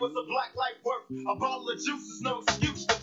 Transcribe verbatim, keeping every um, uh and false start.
what's a black life worth? A bottle of juice is no excuse to